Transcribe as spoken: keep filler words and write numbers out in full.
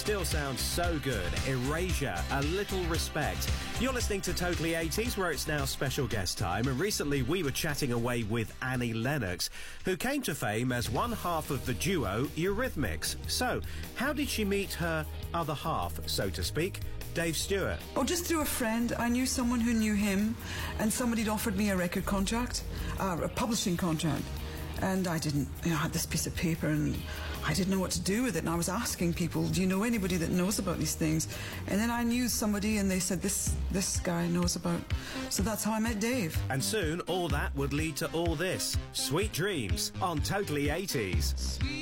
still sounds so good. Erasure, A Little Respect. You're listening to Totally eighties, where it's now special guest time, and recently we were chatting away with Annie Lennox, who came to fame as one half of the duo Eurythmics. So, how did she meet her other half, so to speak? Dave Stewart. Oh, just through a friend. I knew someone who knew him, and somebody had offered me a record contract, uh, a publishing contract. And I didn't, you know, I had this piece of paper and I didn't know what to do with it. And I was asking people, do you know anybody that knows about these things? And then I knew somebody and they said, this this guy knows about. So that's how I met Dave. And soon all that would lead to all this. Sweet Dreams on Totally eighties. Sweet